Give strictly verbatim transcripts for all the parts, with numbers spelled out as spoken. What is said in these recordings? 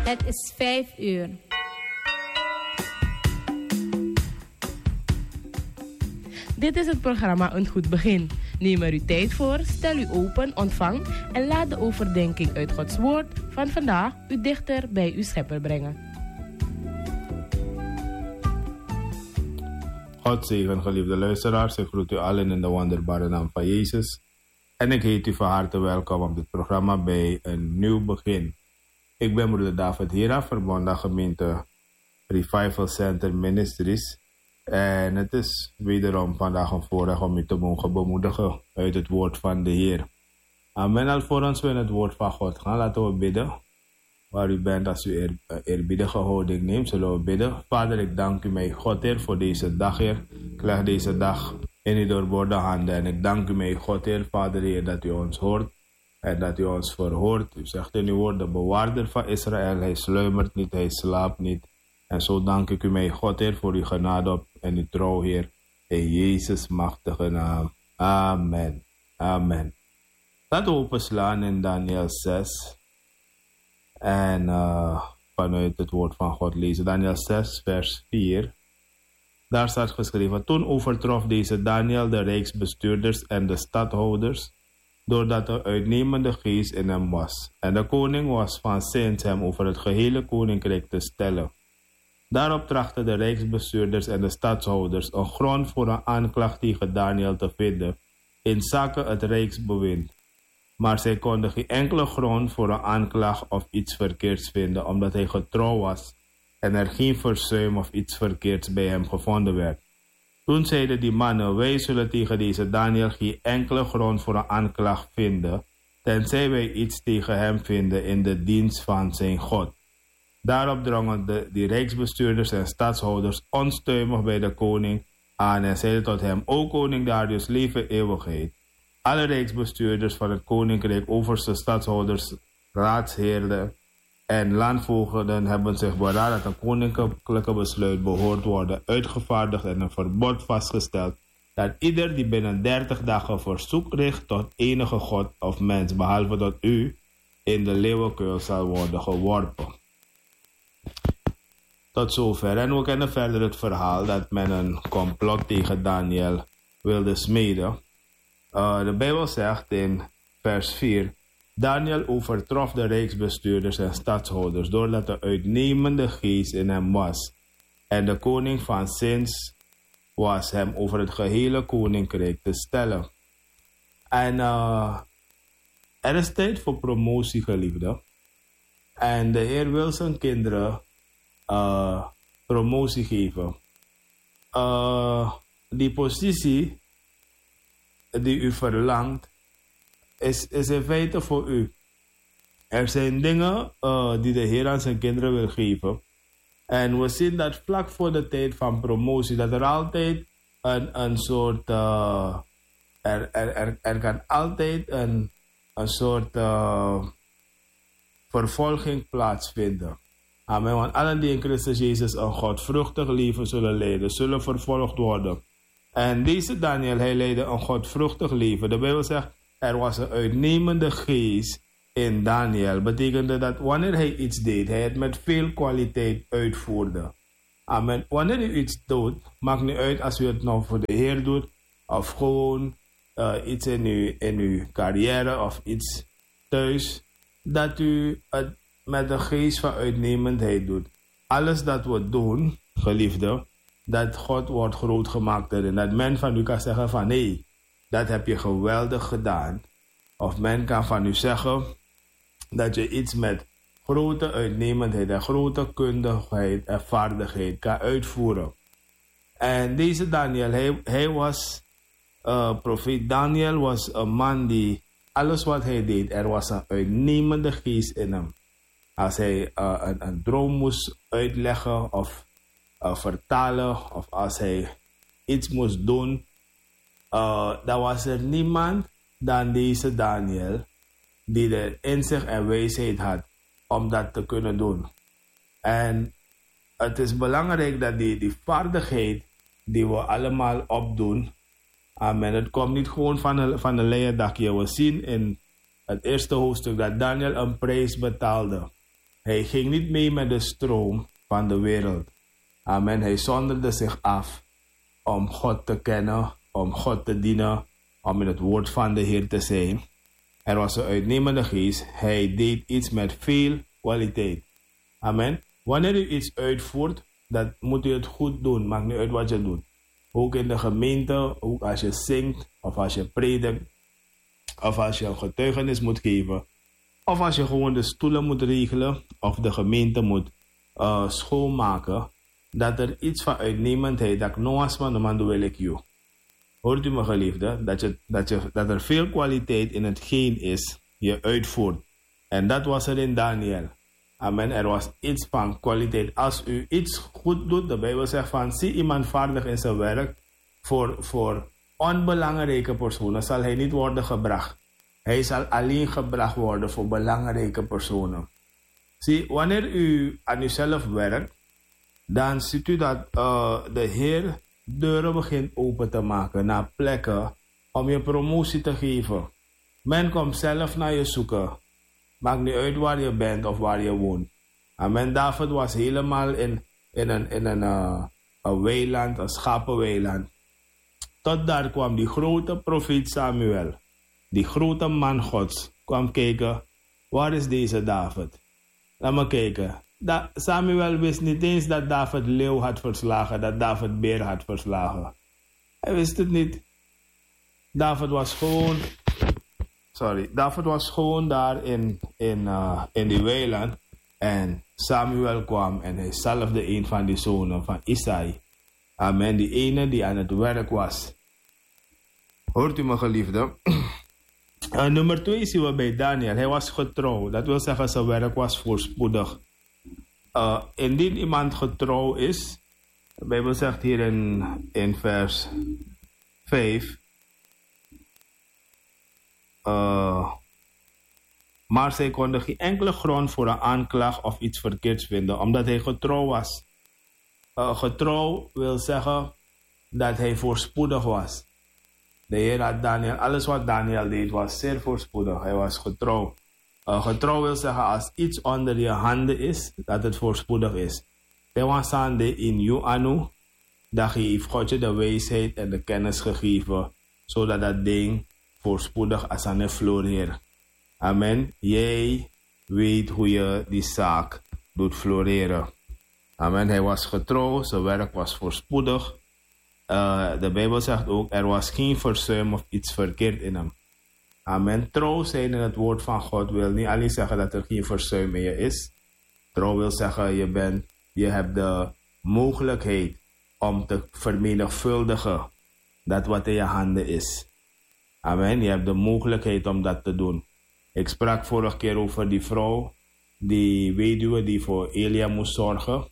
Het is vijf uur. Dit is het programma Een Goed Begin. Neem er uw tijd voor, stel u open, ontvang en laat de overdenking uit Gods Woord van vandaag u dichter bij uw Schepper brengen. God zegen, geliefde luisteraars. Ik groet u allen in de wonderbare naam van Jezus. En ik heet u van harte welkom op dit programma bij Een Nieuw Begin. Ik ben broeder David Hera, verbonden gemeente Revival Center Ministries. En het is wederom vandaag een voorrecht om u te mogen bemoedigen uit het woord van de Heer. Amen. Alvorens we in het woord van God gaan, laten we bidden. Waar u bent, als u eer, eerbiedige houding neemt, zullen we bidden. Vader, ik dank u, mijn God, Heer, voor deze dag, Heer. Ik leg deze dag in uw doorboorde handen. En ik dank u, mijn God, Heer, Vader, Heer, dat u ons hoort en dat u ons verhoort. U zegt in uw woord, de bewaarder van Israël, hij sluimert niet, hij slaapt niet. En zo dank ik u, mijn God, Heer, voor uw genade op en uw trouw, Heer. In Jezus' machtige naam. Amen. Amen. Laten we openslaan in Daniel zes. En uh, vanuit het woord van God lezen. Daniel zes, vers vier. Daar staat geschreven: Toen overtrof deze Daniel de rijksbestuurders en de stadhouders, doordat de uitnemende geest in hem was. En de koning was van zins hem over het gehele koninkrijk te stellen. Daarop trachten de rijksbestuurders en de stadshouders een grond voor een aanklacht tegen Daniel te vinden in zaken het rijksbewind. Maar zij konden geen enkele grond voor een aanklacht of iets verkeerds vinden, omdat hij getrouw was en er geen verzuim of iets verkeerds bij hem gevonden werd. Toen zeiden die mannen: wij zullen tegen deze Daniel geen enkele grond voor een aanklacht vinden, tenzij wij iets tegen hem vinden in de dienst van zijn God. Daarop drongen de die rijksbestuurders en stadshouders onstuimig bij de koning aan en zeiden tot hem: O koning Darius, leven eeuwigheid. Alle rijksbestuurders van het koninkrijk, overste, stadshouders, raadsheerden en landvoogden hebben zich beraad dat een koninklijke besluit behoort worden uitgevaardigd en een verbod vastgesteld dat ieder die binnen dertig dagen verzoek richt tot enige god of mens, behalve tot u, in de leeuwenkuil zal worden geworpen. Tot zover. En we kennen verder het verhaal dat men een complot tegen Daniel wilde smeden. Uh, de Bijbel zegt in vers vier: Daniel overtrof de rijksbestuurders en stadshouders doordat de uitnemende geest in hem was. En de koning van zins was hem over het gehele koninkrijk te stellen. En uh, er is tijd voor promotie, geliefde. En de Heer wil zijn kinderen uh, promotie geven. Uh, die positie die u verlangt, is, is in feite voor u. Er zijn dingen uh, die de Heer aan zijn kinderen wil geven. En we zien dat vlak voor de tijd van promotie, dat er altijd een, een soort, uh, er, er, er, er kan altijd een, een soort uh, vervolging plaatsvinden. Amen. Want allen die in Christus Jezus een godvruchtig leven zullen leiden, zullen vervolgd worden. En deze Daniel, hij leidde een godvruchtig leven. De Bijbel zegt, er was een uitnemende geest in Daniel. Betekende dat wanneer hij iets deed, hij het met veel kwaliteit uitvoerde. Amen. Wanneer u iets doet, maakt niet uit als u het nou voor de Heer doet, of gewoon uh, iets in uw, in uw carrière, of iets thuis, dat u het met de geest van uitnemendheid doet. Alles dat we doen, geliefde, dat God wordt groot gemaakt erin. Dat men van u kan zeggen van nee, dat heb je geweldig gedaan. Of men kan van u zeggen dat je iets met grote uitnemendheid en grote kundigheid en vaardigheid kan uitvoeren. En deze Daniel, hij, hij was, uh, profeet Daniel was een man die alles wat hij deed, er was een uitnemende geest in hem. Als hij uh, een, een droom moest uitleggen of uh, vertalen, of als hij iets moest doen, uh, dan was er niemand dan deze Daniel die de inzicht en wijsheid had om dat te kunnen doen. En het is belangrijk dat die, die vaardigheid die we allemaal opdoen, amen, het komt niet gewoon van een, van een leien dakje. We zien in het eerste hoofdstuk dat Daniel een prijs betaalde. Hij ging niet mee met de stroom van de wereld. Amen. Hij zonderde zich af om God te kennen, om God te dienen, om in het woord van de Heer te zijn. Er was een uitnemende geest. Hij deed iets met veel kwaliteit. Amen. Wanneer u iets uitvoert, dat moet u het goed doen. Maakt niet uit wat je doet. Ook in de gemeente, ook als je zingt, of als je predikt, of als je een getuigenis moet geven, of als je gewoon de stoelen moet regelen, of de gemeente moet uh, schoonmaken, dat er iets van uitnemendheid, dat ik no as man, man doe wil ik jou. Hoort u me geliefde, dat, je, dat, je, dat er veel kwaliteit in hetgeen is, je uitvoert. En dat was er in Daniel. Amen, er was iets van kwaliteit. Als u iets goed doet, de Bijbel zegt van, zie iemand vaardig in zijn werk, voor, voor onbelangrijke personen zal hij niet worden gebracht. Hij zal alleen gebracht worden voor belangrijke personen. Zie, wanneer u aan uzelf werkt, dan ziet u dat uh, de Heer deuren begint open te maken naar plekken om je promotie te geven. Men komt zelf naar je zoeken. Maakt niet uit waar je bent of waar je woont. Amen. David was helemaal in, in een, in een, uh, een weiland, een schapenweiland. Tot daar kwam die grote profeet Samuel. Die grote man Gods kwam kijken, waar is deze David? Laat me kijken. Da- Samuel wist niet eens dat David leeuw had verslagen, dat David beer had verslagen. Hij wist het niet. David was gewoon, sorry, David was gewoon daar in, in, uh, in die weiland. En Samuel kwam en hij zalfde een van die zonen van Isaï. Amen, die ene die aan het werk was. Hoort u me geliefde? Uh, nummer twee zien we bij Daniel. Hij was getrouw. Dat wil zeggen, zijn werk was voorspoedig. Uh, indien iemand getrouw is, de Bijbel zegt hier in, in vers vijf. Uh, maar zij konden geen enkele grond voor een aanklacht of iets verkeerds vinden, omdat hij getrouw was. Uh, getrouw wil zeggen dat hij voorspoedig was. De Heer had Daniel, alles wat Daniel deed was zeer voorspoedig. Hij was getrouw. Uh, getrouw wil zeggen als iets onder je handen is, dat het voorspoedig is. Tewansande in you anu, dat heeft God je de wijsheid en de kennis gegeven, zodat dat ding voorspoedig als aan de floreert. Amen. Jij weet hoe je die zaak doet floreren. Amen. Hij was getrouw, zijn werk was voorspoedig. Uh, de Bijbel zegt ook, er was geen verzuim of iets verkeerd in hem. Amen. Trouw zijn in het woord van God wil niet alleen zeggen dat er geen verzuim in je is. Trouw wil zeggen, je, bent, je hebt de mogelijkheid om te vermenigvuldigen dat wat in je handen is. Amen. Je hebt de mogelijkheid om dat te doen. Ik sprak vorige keer over die vrouw, die weduwe die voor Elia moest zorgen.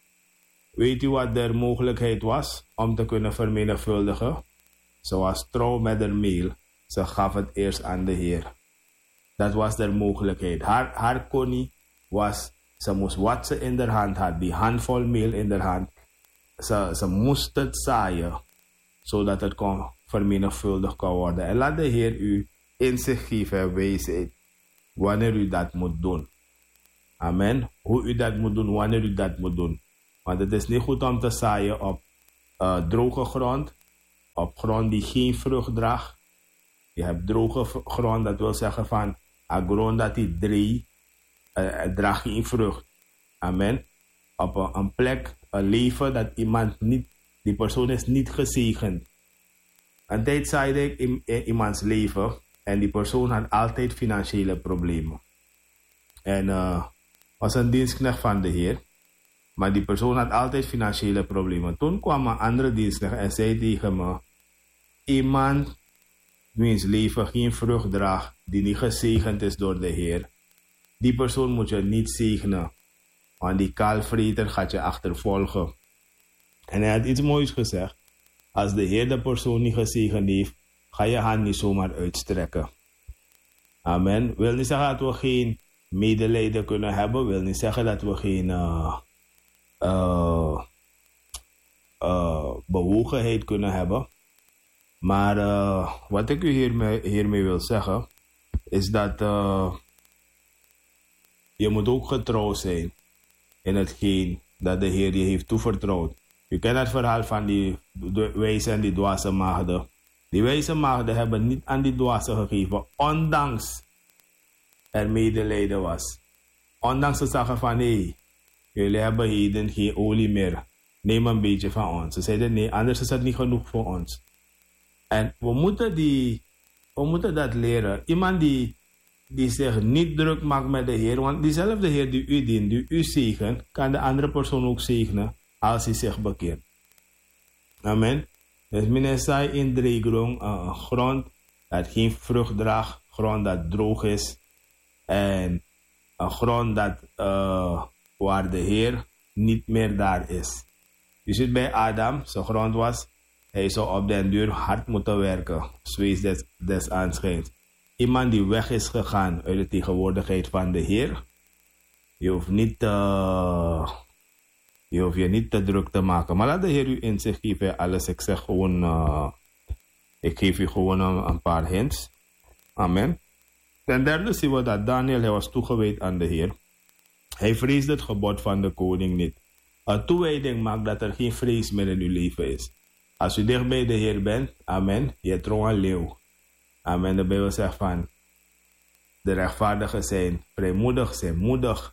Weet u wat de mogelijkheid was om te kunnen vermenigvuldigen? Ze was trouw met haar meel. Ze gaf het eerst aan de Heer. Dat was de mogelijkheid. Haar, haar koning was, ze moest wat ze in haar hand had, die handvol meel in haar hand. Ze, ze moest het zaaien, zodat het kon vermenigvuldigd kon worden. En laat de Heer u inzicht geven en wijsheid wanneer u dat moet doen. Amen. Hoe u dat moet doen, wanneer u dat moet doen. Want het is niet goed om te zaaien op uh, droge grond, op grond die geen vrucht draagt. Je hebt droge grond, dat wil zeggen van een grond dat die drie, uh, draagt geen vrucht. Amen. Op een, een plek, een leven dat iemand niet, die persoon is niet gezegend. Een tijd zaaide ik in, in iemands leven en die persoon had altijd financiële problemen. En uh, was een dienstknecht van de Heer. Maar die persoon had altijd financiële problemen. Toen kwam een andere dienstknecht en zei tegen me, iemand wiens leven geen vrucht draagt, die niet gezegend is door de Heer, die persoon moet je niet zegenen. Want die kaalvreter gaat je achtervolgen. En hij had iets moois gezegd. Als de Heer de persoon niet gezegend heeft, ga je hand niet zomaar uitstrekken. Amen. Wil niet zeggen dat we geen medelijden kunnen hebben. Wil niet zeggen dat we geen uh, uh, uh, bewogenheid kunnen hebben. Maar uh, wat ik u hiermee, hiermee wil zeggen, is dat uh, je moet ook getrouw zijn in hetgeen dat de Heer je heeft toevertrouwd. Je kent het verhaal van die wijze en die dwaze maagden. Die wijze maagden hebben niet aan die dwaze gegeven, ondanks er medelijden was. Ondanks ze zeggen van, nee, jullie hebben heden geen olie meer. Neem een beetje van ons. Ze zeiden, nee, anders is het niet genoeg voor ons. En we moeten, die, we moeten dat leren. Iemand die, die zich niet druk maakt met de Heer, want diezelfde Heer die u dient, die u zegent, kan de andere persoon ook zegenen als hij zich bekeert. Amen. Dus meneer zei in Dreegrond, een grond dat geen vrucht draagt, grond dat droog is en een grond dat, uh, waar de Heer niet meer daar is. Je ziet bij Adam, zijn grond was, hij zou op den duur hard moeten werken, zwees des, des aanschijns. Iemand die weg is gegaan uit de tegenwoordigheid van de Heer, je hoeft niet te, je hoeft je niet te druk te maken. Maar laat de Heer u inzicht geven, alles. Ik zeg gewoon, uh, ik geef u gewoon een, een paar hints. Amen. Ten derde zien we dat Daniel, hij was toegewijd aan de Heer. Hij vreesde het gebod van de koning niet. Een toewijding maakt dat er geen vrees meer in uw leven is. Als u dicht bij de Heer bent, amen, je trouw een leeuw. Amen, de Bijbel zegt van, de rechtvaardigen zijn vrijmoedig, zijn moedig.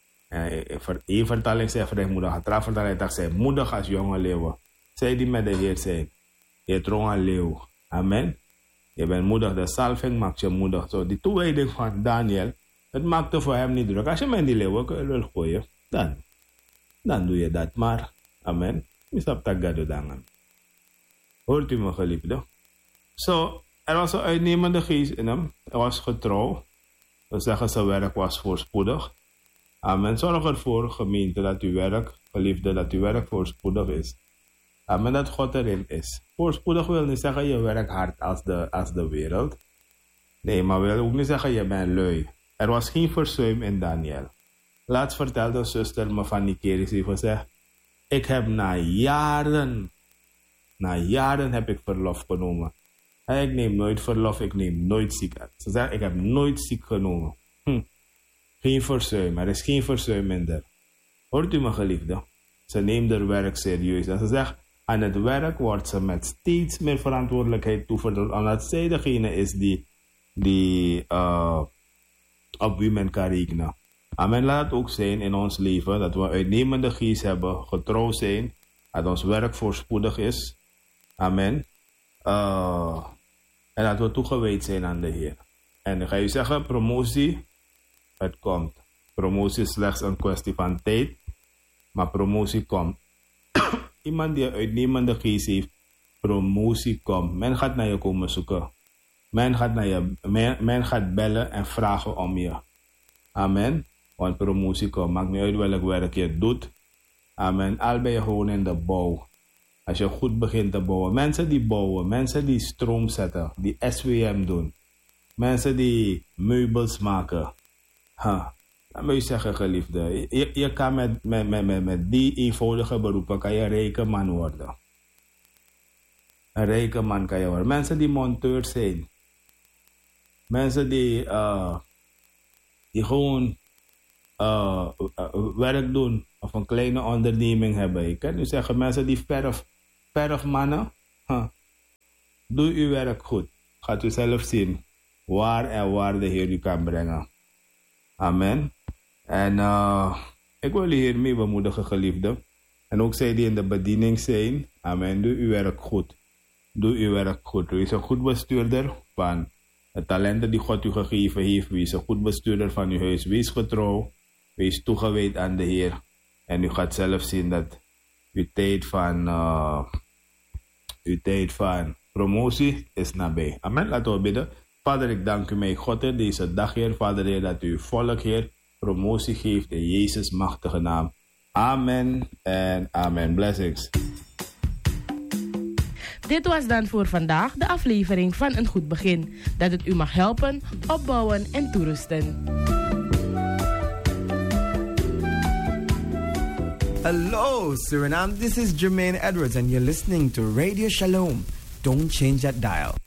Eén vertaling zegt vrijmoedig, een andere vertaling zegt zijn moedig als jonge leeuwen. Zij die met de Heer zijn, je trouw een leeuw. Amen. Je bent moedig, de salving maakt je moedig. Zo, die toewijding van Daniel, het maakte voor hem niet druk. Als je met die leeuwen wil gooien, dan, dan doe je dat maar. Amen. Misap tagado dangan. Hoort u me, geliefde? Zo, er was een uitnemende geest in hem. Hij was getrouw. We zeggen zijn werk was voorspoedig. Amen. Zorg ervoor, gemeente, dat uw werk, geliefde, dat uw werk voorspoedig is. Amen, dat God erin is. Voorspoedig wil niet zeggen je werkt hard als de, als de wereld. Nee, maar wil ook niet zeggen je bent lui. Er was geen verzuim in Daniel. Laatst vertelde zuster me van Nikeris heeft gezegd, ik heb na jaren, na jaren heb ik verlof genomen. Ik neem nooit verlof, ik neem nooit ziek uit. Ze zegt, ik heb nooit ziek genomen. Hm. Geen verzuim, er is geen verzuim in der. Hoort u me, geliefde? Ze neemt haar werk serieus. En ze zegt, aan het werk wordt ze met steeds meer verantwoordelijkheid toevertrouwd, omdat zij degene is die, die uh, op wie men kan rekenen. Amen, laat het ook zijn in ons leven, dat we uitnemende geest hebben, getrouw zijn, dat ons werk voorspoedig is. Amen. Uh, en dat we toegewijd zijn aan de Heer. En dan ga je zeggen, promotie, het komt. Promotie is slechts een kwestie van tijd, maar promotie komt. Iemand die een uitnemende geest heeft, promotie komt. Men gaat naar je komen zoeken. Men gaat, naar je, men, men gaat bellen en vragen om je. Amen. Want promotie komt. Maakt niet uit welk werk je doet. Amen. Al ben je gewoon in de bouw. Als je goed begint te bouwen. Mensen die bouwen. Mensen die stroom zetten. Die S W M doen. Mensen die meubels maken. Huh. Dan moet je zeggen, geliefde. Je, je kan met, met, met, met, met die eenvoudige beroepen kan je een rijke man worden. Een rijke man kan je worden. Mensen die monteurs zijn. Mensen die, uh, die gewoon uh, uh, werk doen. Of een kleine onderneming hebben. Je kan nu zeggen, mensen die verf, verfmannen. Huh. Doe uw werk goed. Gaat u zelf zien waar en waar de Heer u kan brengen. Amen. En uh, ik wil u hiermee bemoedigen, geliefde. En ook zij die in de bediening zijn. Amen. Doe uw werk goed. Doe uw werk goed. Wees een goed bestuurder van de talenten die God u gegeven heeft. Wees een goed bestuurder van uw huis. Wees getrouw. Wees toegewijd aan de Heer. En u gaat zelf zien dat uw tijd van, uh, uw tijd van promotie is nabij. Amen. Laten we bidden. Vader, ik dank u, mijn God, in deze dag, Heer. Vader, Heer, dat u volk, Heer, promotie geeft in Jezus' machtige naam. Amen en amen. Blessings. Dit was dan voor vandaag de aflevering van Een Goed Begin. Dat het u mag helpen, opbouwen en toerusten. Hello, Suriname. This is Jermaine Edwards and you're listening to Radio Shalom. Don't change that dial.